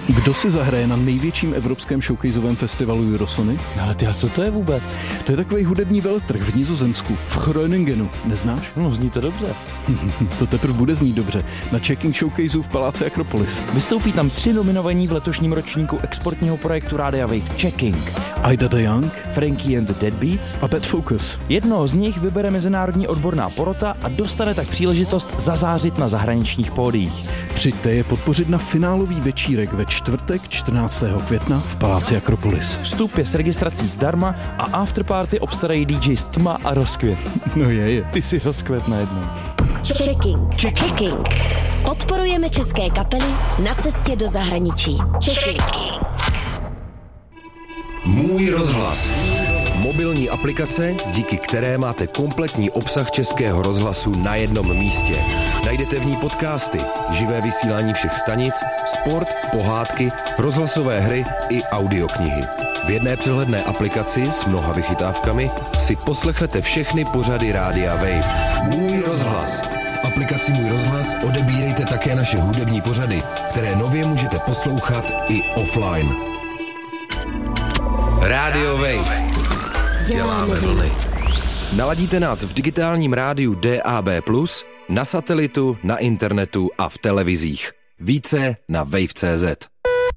Kdo si zahraje na největším evropském showcaseovém festivalu Eurosony? Ale ty, a co to je vůbec? To je takový hudební veletrh v Nizozemsku, v Groningenu. Neznáš? No, zní to dobře. To teprve bude znít dobře. Na Checking Showcaseu v Paláci Akropolis. Vystoupí tam 3 nominovaní v letošním ročníku exportního projektu Rádia Wave Checking. Ida de Young, Frankie and the Deadbeats a Bad Focus. Jednoho z nich vybere mezinárodní odborná porota a dostane tak příležitost zazářit na zahraničních pódiích. Přijďte je podpořit na finálový večírek ve čtvrtek 14. května v Paláci Akropolis. Vstup je s registrací zdarma a afterparty obstarají DJs Tma a Rozkvět. No je. Ty si Rozkvět najednou. Checking. Podporujeme české kapely na cestě do zahraničí. Checking. Můj rozhlas. Mobilní aplikace, díky které máte kompletní obsah Českého rozhlasu na jednom místě. Najdete v ní podcasty, živé vysílání všech stanic, sport, pohádky, rozhlasové hry i audioknihy. V jedné přehledné aplikaci s mnoha vychytávkami si poslechnete všechny pořady Rádia Wave. Můj rozhlas. V aplikaci Můj rozhlas odebírejte také naše hudební pořady, které nově můžete poslouchat i offline. Rádio Wave. Děláme vlny. Naladíte nás v digitálním rádiu DAB+, na satelitu, na internetu a v televizích. Více na wave.cz.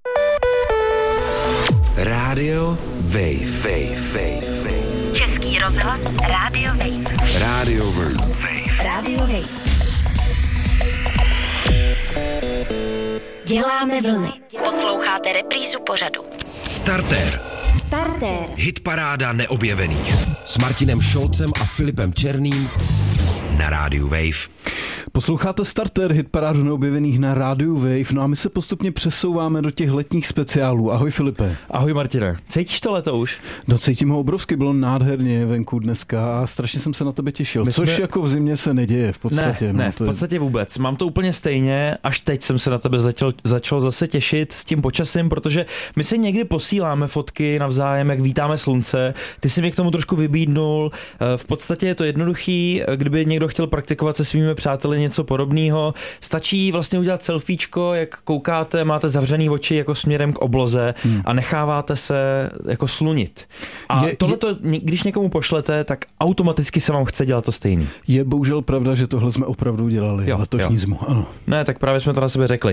Rádio Wave. Český rozhlas Rádio Wave. Rádio Wave. Rádio Wave. Děláme vlny. Posloucháte reprízu pořadu. Startér. Hitparáda neobjevených. S Martinem Šolcem a Filipem Černým na Rádiu Wave. Posloucháte Starter, hitparádu neobjevených na Rádiu Wave, no a my se postupně přesouváme do těch letních speciálů. Ahoj Filipe. Ahoj Martine. Cítíš to leto už? No cítím ho obrovsky, bylo nádherně venku dneska a strašně jsem se na tebe těšil, což jako v zimě se neděje v podstatě. Ne, v podstatě vůbec. Mám to úplně stejně, až teď jsem se na tebe začal zase těšit s tím počasím, protože my si někdy posíláme fotky navzájem, jak vítáme slunce. Ty si mě k tomu trošku vybídnul. V podstatě je to jednoduchý, kdyby někdo chtěl praktikovat se svými přáteli něco podobného. Stačí vlastně udělat selfiečko, jak koukáte, máte zavřený oči jako směrem k obloze a necháváte se jako slunit. A tohleto, když někomu pošlete, tak automaticky se vám chce dělat to stejný. Je bohužel pravda, že tohle jsme opravdu dělali letošní zimu. Ano. Ne, tak právě jsme to na sebe řekli.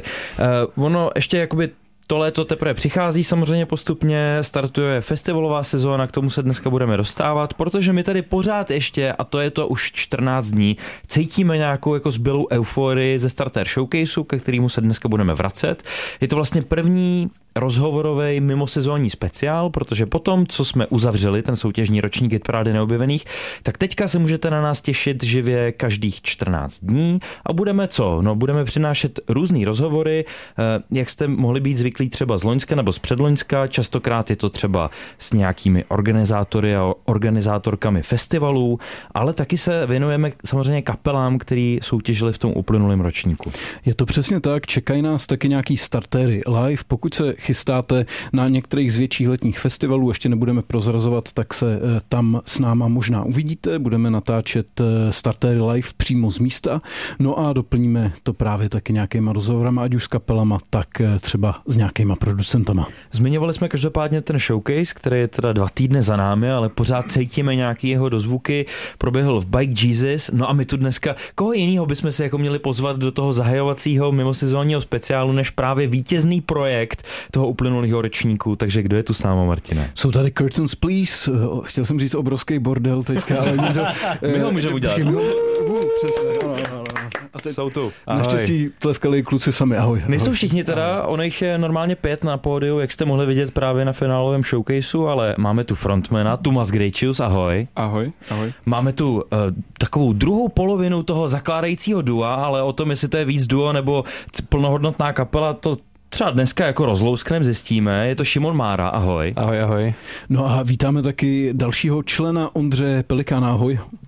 Ono ještě jakoby to léto teprve přichází samozřejmě postupně, startuje festivalová sezóna, k tomu se dneska budeme dostávat, protože my tady pořád ještě, a to je to už 14 dní, cítíme nějakou jako zbylou euforii ze Starter Showcaseu, ke kterému se dneska budeme vracet. Je to vlastně první rozhovorový mimosezónní speciál, protože potom, co jsme uzavřeli ten soutěžní ročník hitparády neobjevených, tak teďka se můžete na nás těšit živě každých 14 dní a budeme co? No, budeme přinášet různý rozhovory, jak jste mohli být zvyklí třeba z loňska nebo z předloňska, častokrát je to třeba s nějakými organizátory a organizátorkami festivalů, ale taky se věnujeme samozřejmě kapelám, který soutěžili v tom uplynulém ročníku. Je to přesně tak, čekají nás taky nějaký startéry live, pokud se chystáte na některých z větších letních festivalů, ještě nebudeme prozrazovat, tak se tam s náma možná uvidíte, budeme natáčet startéry live přímo z místa, no a doplníme to právě taky nějakýma rozhovorama, ať už s kapelama, tak třeba s nějakýma producentama. Zmiňovali jsme každopádně ten showcase, který je teda 2 týdny za námi, ale pořád cítíme nějaký jeho dozvuky, proběhl v Bike Jesus, no a my tu dneska, koho jinýho bychom si jako měli pozvat do toho zahajovacího mimosezónního speciálu, než právě vítězný projekt toho uplynulého ročníku, takže kdo je tu s náma, Martine? Jsou tady Curtains Please, chtěl jsem říct obrovský bordel teďka, ale někdo... My ho můžeme udělat. Přesně, ano. A teď jsou tu. Naštěstí tleskali kluci sami, ahoj. Nejsou všichni teda, ono jich je normálně 5 na pódiu, jak jste mohli vidět právě na finálovém showcaseu, ale máme tu frontmana, Tumas Grejčius, ahoj. Ahoj. Máme tu takovou druhou polovinu toho zakládajícího dua, ale o tom, jestli to je víc duo nebo plnohodnotná kapela, to třeba dneska jako rozlousknem zjistíme. Je to Šimon Mára, ahoj. Ahoj. No a vítáme taky dalšího člena Ondřeje Pelikána, ahoj.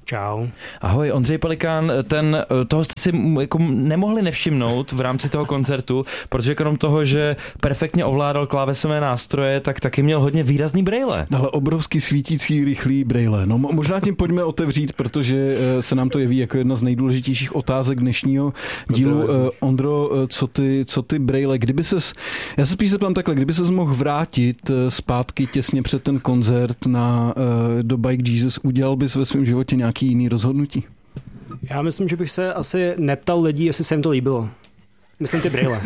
Čau. Ahoj, Ondřej Pelikán, toho jste si jako nemohli nevšimnout v rámci toho koncertu, protože krom toho, že perfektně ovládal klávesové nástroje, tak taky měl hodně výrazný brejle. Ale obrovský svítící rychlý brejle. No možná tím pojďme otevřít, protože se nám to jeví jako jedna z nejdůležitějších otázek dnešního dílu. Ondro, co ty brejle, já se spíš zeptám takhle, kdyby ses mohl vrátit zpátky těsně před ten koncert do Bike Jesus, udělal bys ve svém životě nějaký jiný rozhodnutí? Já myslím, že bych se asi neptal lidí, jestli se jim to líbilo. Myslím ty brejle.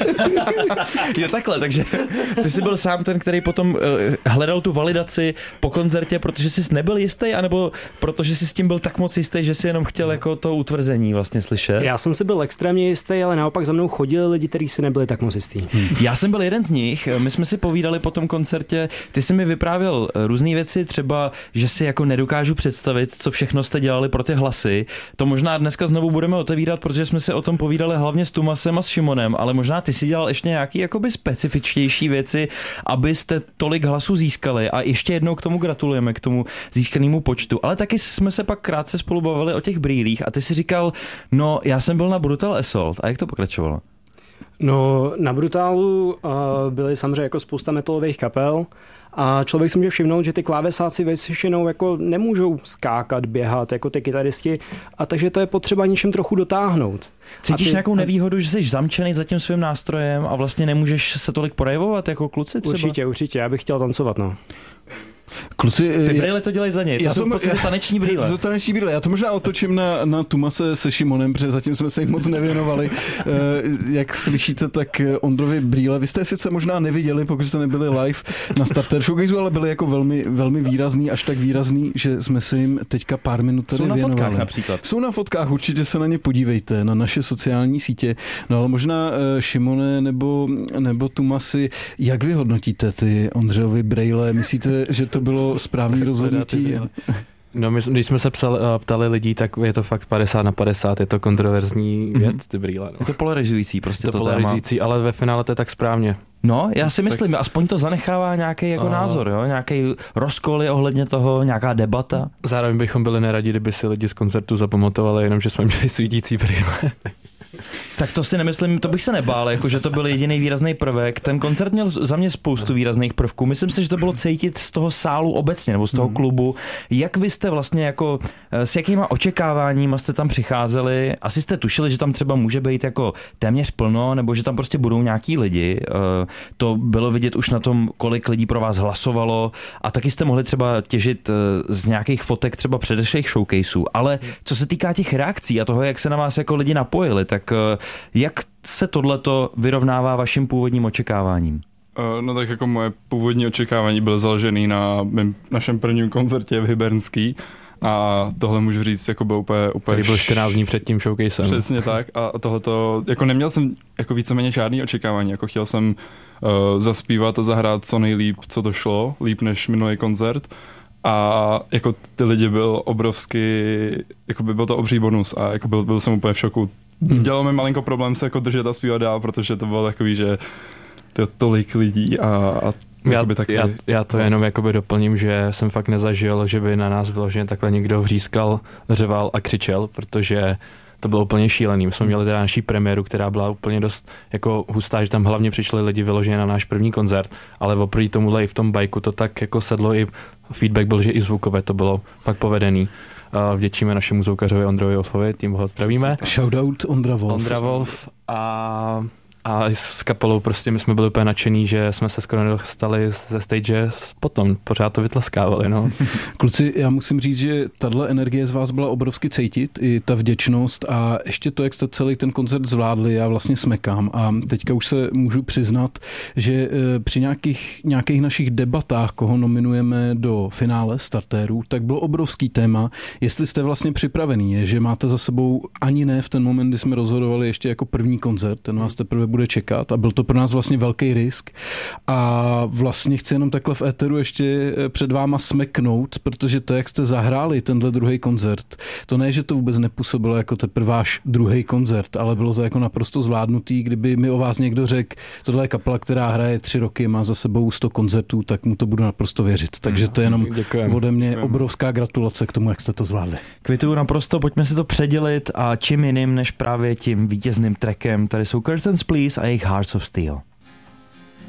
Jo, takhle, takže ty jsi byl sám ten, který potom hledal tu validaci po koncertě, protože jsi nebyl jistý, anebo protože jsi s tím byl tak moc jistý, že jsi jenom chtěl jako to utvrzení vlastně slyšet? Já jsem si byl extrémně jistý, ale naopak za mnou chodili lidi, kteří si nebyli tak moc jistý. Já jsem byl jeden z nich, my jsme si povídali po tom koncertě, ty jsi mi vyprávěl různé věci, třeba, že si jako nedokážu představit, co všechno jste dělali pro ty hlasy. To možná dneska znovu budeme otevírat, protože jsme si o tom povídali hlavně s Tumasem a s Šimonem, ale možná ty si dělal ještě nějaký jakoby specifičtější věci, abyste tolik hlasů získali, a ještě jednou k tomu gratulujeme, k tomu získanému počtu. Ale taky jsme se pak krátce spolu bavili o těch brýlích a ty si říkal, no já jsem byl na Brutal Assault. A jak to pokračovalo? No na Brutalu byly samozřejmě jako spousta metalových kapel a člověk si může všimnout, že ty klávesáci většinou jako nemůžou skákat, běhat jako ty kytaristi, a takže to je potřeba něčem trochu dotáhnout. Cítíš nějakou nevýhodu, že jsi zamčený za tím svým nástrojem a vlastně nemůžeš se tolik projevovat jako kluci třeba? Určitě, já bych chtěl tancovat, no. Kluci, ty brýle to dělají za ně, to jsou v podstatě taneční brýle. To taneční brýle, já to možná otočím na Tumase se Šimonem, protože zatím jsme se jim moc nevěnovali. Jak slyšíte, tak Ondrovi brýle, vy jste sice možná neviděli, pokud jste nebyli live na Starter Showcase, ale byli jako velmi, velmi výrazný, až tak výrazný, že jsme se jim teďka pár minut tady věnovali. Jsou na fotkách například. Jsou na fotkách, určitě se na ně podívejte, na naše sociální sítě. No ale možná Šimone nebo Tumasi, jak vy hodnotíte ty Ondřejovi brejle? Myslíte, že to bylo správný rozhodnutí? No, když jsme se ptali lidí, tak je to fakt 50/50, je to kontroverzní věc, ty brýle. No. Je to polarizující, prostě to polarizující, téma. Ale ve finále to je tak správně. No, já si myslím, aspoň to zanechává nějaký jako názor, jo? Nějaký rozkol je ohledně toho, nějaká debata. Zároveň bychom byli neradi, kdyby si lidi z koncertu zapamatovali jenom, že jsme měli svítící brýle. Tak to si nemyslím, to bych se nebál, jako že to byl jediný výrazný prvek. Ten koncert měl za mě spoustu výrazných prvků. Myslím si, že to bylo cítit z toho sálu obecně, nebo z toho klubu. Jak vy jste vlastně jako, s jakýma očekáváníma jste tam přicházeli? Asi jste tušili, že tam třeba může být jako téměř plno, nebo že tam prostě budou nějaký lidi. To bylo vidět už na tom, kolik lidí pro vás hlasovalo, a taky jste mohli třeba těžit z nějakých fotek třeba předešlých showcaseů. Ale co se týká těch reakcí a toho, jak se na vás jako lidi napojili, tak jak se tohleto vyrovnává vašim původním očekáváním? No tak jako moje původní očekávání bylo založené na našem prvním koncertě v Hybernský, a tohle můžu říct, jako byl úplně který byl 14 dní před tím showcasem. Přesně tak, a tohleto, jako neměl jsem jako víceméně žádný očekávání, jako chtěl jsem zaspívat a zahrát co nejlíp, co to šlo, líp než minulý koncert. A jako ty lidi byl obrovský, jako by byl to obří bonus, a jako byl jsem úplně v šoku. Dělalo mi malinko problém se jako držet a zpívat dál, protože to bylo takový, že to je tolik lidí a já to jenom jakoby doplním, že jsem fakt nezažil, že by na nás vyloženě takhle někdo vřískal, řeval a křičel, protože to bylo úplně šílený. My jsme měli teda naší premiéru, která byla úplně dost jako hustá, že tam hlavně přišli lidi vyloženě na náš první koncert, ale oproti tomuhle i v tom bajku to tak jako sedlo, i feedback byl, že i zvukové to bylo fakt povedený. Vděčíme našemu zvukařovi Ondrovi Wolfovi, tím ho zdravíme. Shoutout Ondra Wolf a s kapelou prostě my jsme byli úplně nadšený, že jsme se skoro nedostali ze stage, potom pořád to vytleskávali. No. Kluci, já musím říct, že tahle energie z vás byla obrovsky cítit, i ta vděčnost, a ještě to, jak jste celý ten koncert zvládli, já vlastně smekám, a teďka už se můžu přiznat, že při nějakých našich debatách, koho nominujeme do finále startérů, tak bylo obrovský téma, jestli jste vlastně připravený, že máte za sebou ani ne v ten moment, kdy jsme rozhodovali ještě jako první koncert, ten vás teprve bude čekat a byl to pro nás vlastně velký risk a vlastně chci jenom takhle v éteru ještě před váma smeknout, protože to, jak jste zahráli tenhle druhý koncert, to ne, že to vůbec nepůsobilo jako teprve váš druhý koncert, ale bylo to jako naprosto zvládnutý. Kdyby mi o vás někdo řekl, tohle je kapela, která hraje 3 roky, má za sebou 100 koncertů, tak mu to budu naprosto věřit. Takže to je jenom ode mě obrovská gratulace k tomu, jak jste to zvládli. Kvituju naprosto, pojďme si to předělit a čím jiným než právě tím vítězným trackem. Tady jsou Curtains Please a jejich Hearts of Steel.